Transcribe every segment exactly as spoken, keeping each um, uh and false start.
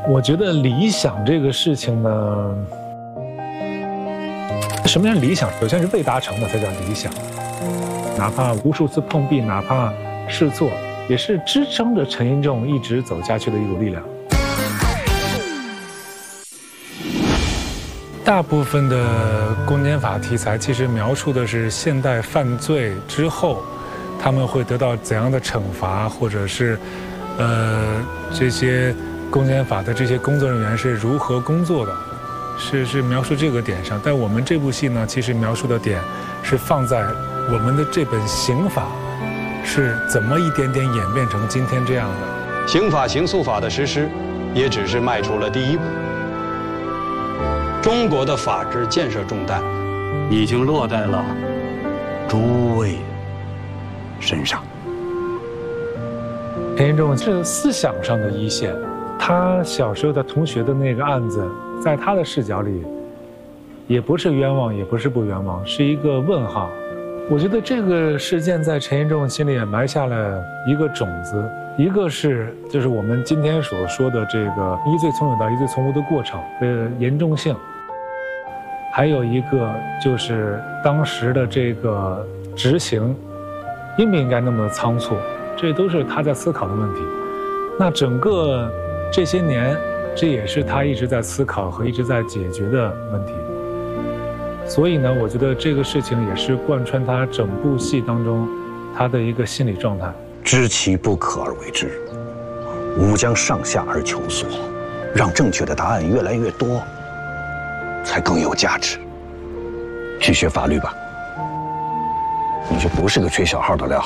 我觉得理想这个事情呢，什么叫理想？首先是未达成的才叫理想，哪怕无数次碰壁，哪怕试错，也是支撑着陈寅仲一直走下去的一股力量。大部分的公检法题材其实描述的是现代犯罪之后，他们会得到怎样的惩罚，或者是，呃，这些公检法的这些工作人员是如何工作的，是是描述这个点上。但我们这部戏呢，其实描述的点是放在我们的这本刑法是怎么一点点演变成今天这样的。 刑法刑诉法的实施，也只是迈出了第一步。中国的法治建设重担，已经落在了诸位身上。 陈寅仲是思想上的一线，他小时候的同学的那个案子，在他的视角里，也不是冤枉，也不是不冤枉，是一个问号。我觉得这个事件在陈寅仲心里也埋下了一个种子，一个是就是我们今天所说的这个疑罪从有到疑罪从无的过程的严重性，还有一个就是当时的这个执行应不应该那么仓促。这都是他在思考的问题。那整个这些年，这也是他一直在思考和一直在解决的问题。所以呢，我觉得这个事情也是贯穿他整部戏当中他的一个心理状态。 知其不可而为之，吾将上下而求索，让正确的答案越来越多，才更有价值。去学法律吧，你就不是个吹小号的料。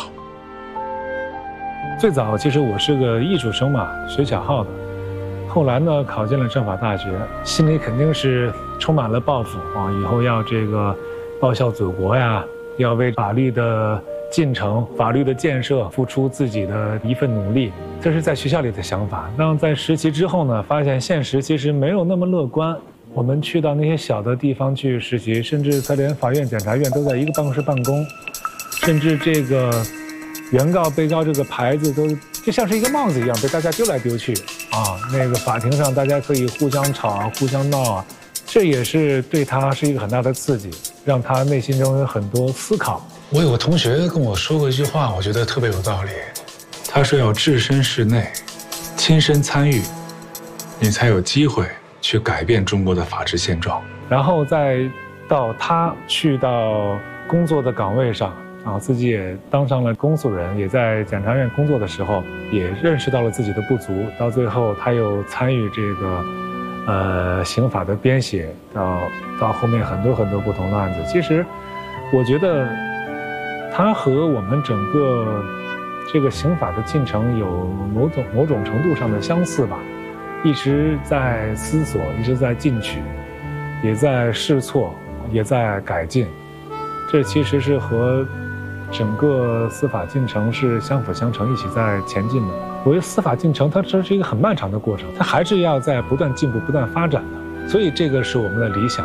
最早其实我是个艺术生嘛，学小号的。后来呢，考进了政法大学，心里肯定是充满了抱负啊，以后要这个报效祖国呀，要为法律的进程、法律的建设付出自己的一份努力。这是在学校里的想法。那在实习之后呢，发现现实其实没有那么乐观。我们去到那些小的地方去实习，甚至他连法院、检察院都在一个办公室办公，甚至这个原告、被告这个牌子都就像是一个帽子一样被大家丢来丢去啊。那个法庭上大家可以互相吵啊、互相闹啊，这也是对他是一个很大的刺激，让他内心中有很多思考。我有个同学跟我说过一句话，我觉得特别有道理。他说要置身事内，亲身参与，你才有机会去改变中国的法治现状。然后再到他去到工作的岗位上。啊，自己也当上了公诉人，也在检察院工作的时候，也认识到了自己的不足。到最后，他又参与这个，呃，刑法的编写，到到后面很多很多不同的案子。其实，我觉得他和我们整个这个刑法的进程有某种某种程度上的相似吧，一直在思索，一直在进取，也在试错，也在改进。这其实是和整个司法进程是相辅相成，一起在前进的。我觉得司法进程它这是一个很漫长的过程，它还是要在不断进步、不断发展的。所以这个是我们的理想。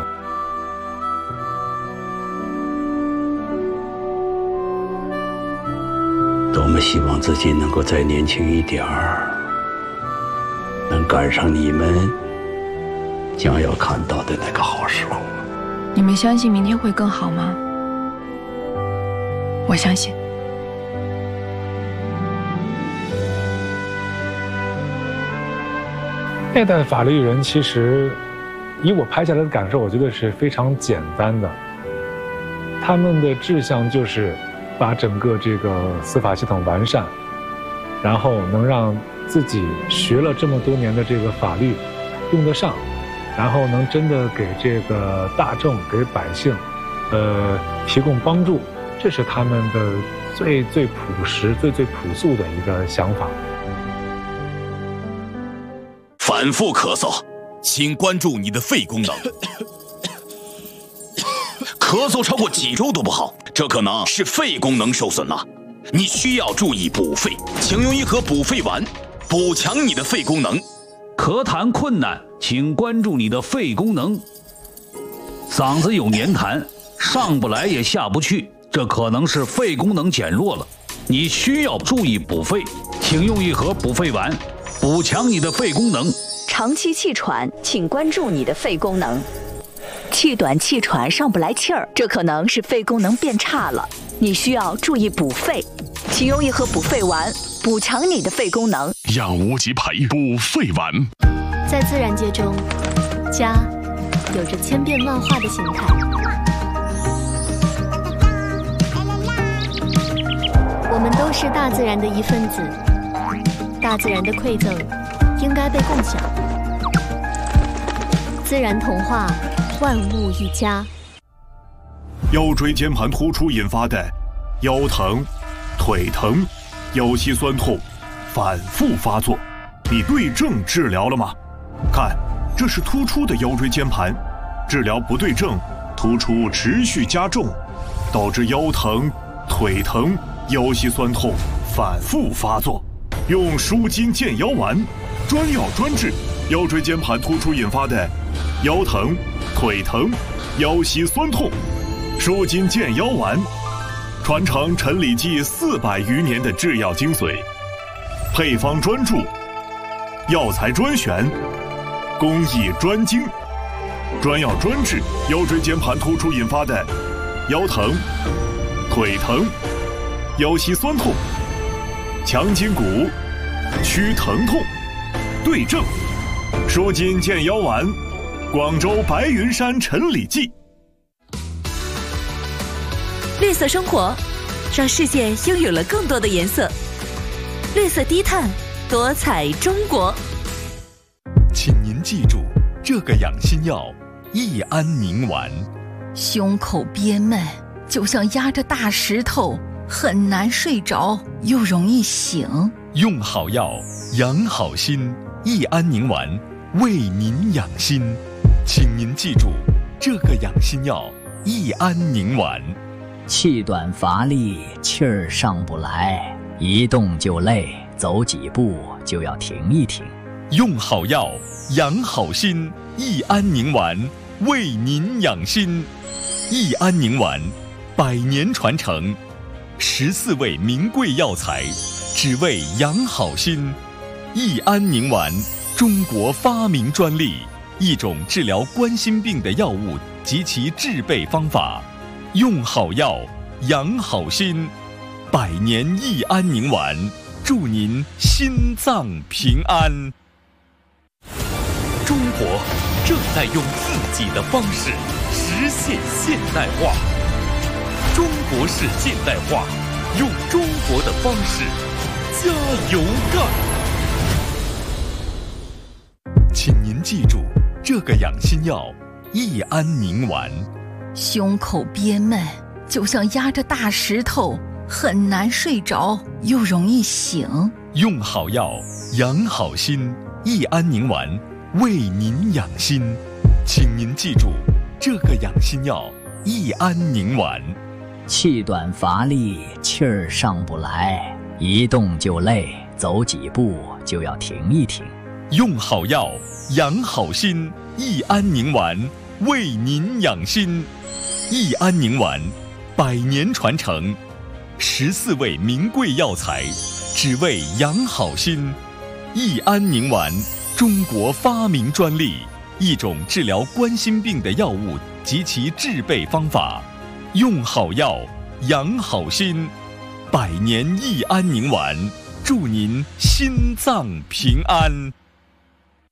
多么希望自己能够再年轻一点儿，能赶上你们将要看到的那个好时候。 你们相信明天会更好吗？我相信。 那代法律人其实，以我拍下来的感受，我觉得是非常简单的。他们的志向就是把整个这个司法系统完善，然后能让自己学了这么多年的这个法律用得上，然后能真的给这个大众、给百姓，呃，提供帮助。这是他们的最最朴实、最最朴素的一个想法。 反复咳嗽，请关注你的肺功能。咳嗽超过几周都不好，这可能是肺功能受损了。你需要注意补肺，请用一盒补肺丸，补强你的肺功能。 咳痰困难，请关注你的肺功能。嗓子有黏痰，上不来也下不去。这可能是肺功能减弱了，你需要注意补肺，请用一盒补肺丸，补强你的肺功能。 长期气喘，请关注你的肺功能。气短气喘上不来气儿，这可能是肺功能变差了，你需要注意补肺。请用一盒补肺丸，补强你的肺功能。 养无极培补肺丸。 在自然界中，家有着千变万化的形态。我们都是大自然的一份子，大自然的馈赠应该被共享。自然童话，万物一家。 腰椎间盘突出引发的腰疼、腿疼、腰膝酸痛反复发作，你对症治疗了吗？看，这是突出的腰椎间盘，治疗不对症，突出持续加重，导致腰疼、腿疼、腰膝酸痛反复发作。用舒筋健腰丸，专药专治腰椎间盘突出引发的腰疼、腿疼、腰膝酸痛。舒筋健腰丸，传承陈李济四百余年的制药精髓，配方专注，药材专选，工艺专精，专药专治腰椎间盘突出引发的腰疼、腿疼、腰膝酸痛，强筋骨，祛疼痛，对症。舒筋健腰丸，广州白云山陈李济。 绿色生活，让世界拥有了更多的颜色。绿色低碳，多彩中国。 请您记住这个养心药益安宁丸。 胸口憋闷，就像压着大石头，很难睡着，又容易醒。 用好药养好心，益安宁丸为您养心。请您记住这个养心药益安宁丸。 气短乏力，气儿上不来，一动就累，走几步就要停一停。 用好药养好心，益安宁丸为您养心。益安宁丸百年传承，十四味名贵药材，只为养好心。益安宁丸中国发明专利，一种治疗冠心病的药物及其制备方法。用好药养好心，百年益安宁丸，祝您心脏平安。中国正在用自己的方式实现现代化，中国式现代化，用中国的方式加油干！请您记住这个养心药益安宁丸。 胸口憋闷，就像压着大石头，很难睡着，又容易醒。 用好药养好心，益安宁丸为您养心。请您记住这个养心药益安宁丸。 气短乏力，气儿上不来，一动就累，走几步就要停一停。 用好药养好心，益安宁丸为您养心。益安宁丸百年传承，十四味名贵药材，只为养好心。益安宁丸中国发明专利，一种治疗冠心病的药物及其制备方法。用好药养好心，百年益安宁丸，祝您心脏平安。